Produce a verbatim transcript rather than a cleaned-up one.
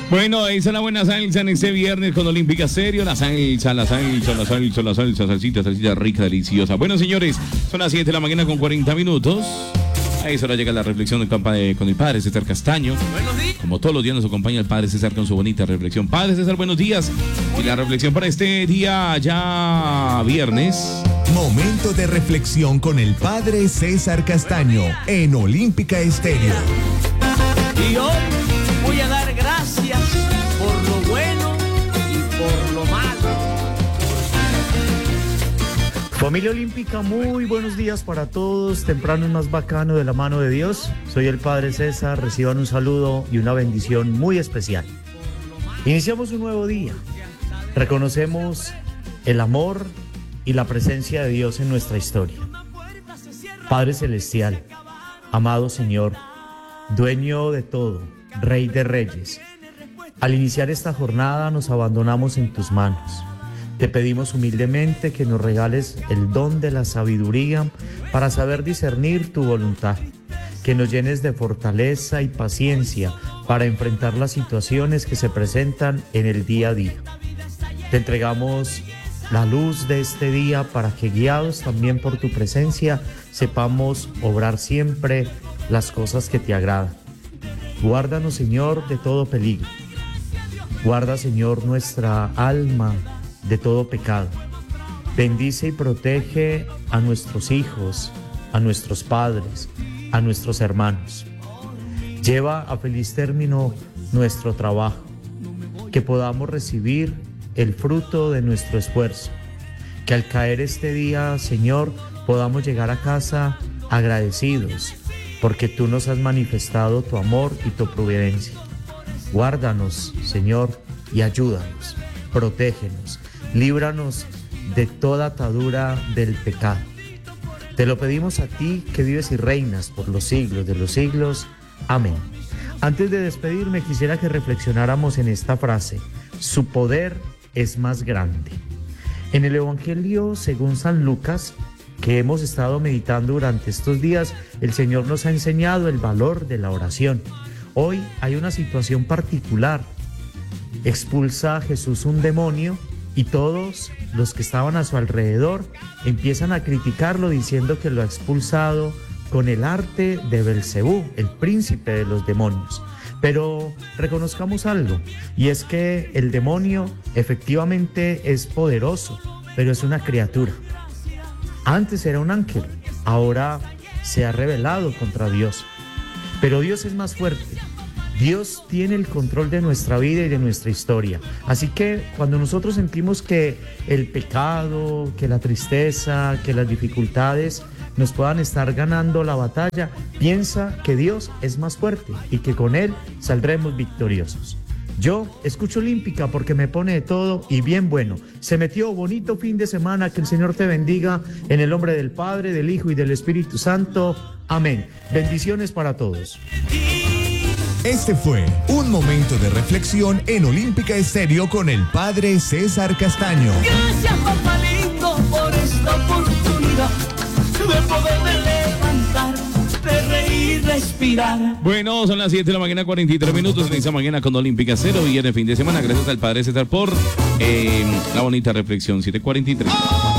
Bueno, ahí está la buena salsa en este viernes con Olímpica Stereo. La salsa, la salsa, la salsa, la salsa, salsita, salsita rica, deliciosa. Bueno, señores, son las siete de la mañana con cuarenta minutos. A esa hora llega la reflexión del campa de, con el padre César Castaño. Buenos días. Como todos los días nos acompaña el padre César con su bonita reflexión. Padre César, buenos días. Y la reflexión para este día ya viernes. Momento de reflexión con el padre César Castaño en Olímpica Stereo. Y hoy voy a dar gracias por lo bueno y por lo malo. Familia Olímpica, muy buenos días para todos. Temprano es más bacano de la mano de Dios. Soy el padre César, reciban un saludo y una bendición muy especial. Iniciamos un nuevo día. Reconocemos el amor y la presencia de Dios en nuestra historia. Padre Celestial, amado Señor, dueño de todo, Rey de Reyes, al iniciar esta jornada nos abandonamos en tus manos. Te pedimos humildemente que nos regales el don de la sabiduría para saber discernir tu voluntad, que nos llenes de fortaleza y paciencia para enfrentar las situaciones que se presentan en el día a día. Te entregamos la luz de este día para que, guiados también por tu presencia, sepamos obrar siempre las cosas que te agradan. Guárdanos, Señor, de todo peligro. Guarda, Señor, nuestra alma de todo pecado. Bendice y protege a nuestros hijos, a nuestros padres, a nuestros hermanos. Lleva a feliz término nuestro trabajo, que podamos recibir el fruto de nuestro esfuerzo, que al caer este día, Señor, podamos llegar a casa agradecidos, porque tú nos has manifestado tu amor y tu providencia. Guárdanos, Señor, y ayúdanos, protégenos, líbranos de toda atadura del pecado. Te lo pedimos a ti, que vives y reinas por los siglos de los siglos. Amén. Antes de despedirme, quisiera que reflexionáramos en esta frase: su poder es más grande. En el Evangelio según San Lucas, que hemos estado meditando durante estos días, el Señor nos ha enseñado el valor de la oración. Hoy hay una situación particular. Expulsa a Jesús un demonio y todos los que estaban a su alrededor empiezan a criticarlo diciendo que lo ha expulsado con el arte de Belcebú, el príncipe de los demonios. Pero reconozcamos algo, y es que el demonio efectivamente es poderoso, pero es una criatura. Antes era un ángel, ahora se ha rebelado contra Dios. Pero Dios es más fuerte. Dios tiene el control de nuestra vida y de nuestra historia. Así que cuando nosotros sentimos que el pecado, que la tristeza, que las dificultades nos puedan estar ganando la batalla, piensa que Dios es más fuerte y que con Él saldremos victoriosos. Yo escucho Olímpica porque me pone de todo y bien bueno. Se metió bonito fin de semana, que el Señor te bendiga en el nombre del Padre, del Hijo y del Espíritu Santo. Amén. Bendiciones para todos. Este fue un momento de reflexión en Olímpica Stereo con el padre César Castaño. Gracias, papá lindo, por esta oportunidad de poderme levantar, de reír, respirar. Bueno, son las siete de la mañana, cuarenta y tres minutos en esta mañana con Olímpica Cero, viernes fin de semana. Gracias al padre César por eh, la bonita reflexión. siete cuarenta y tres.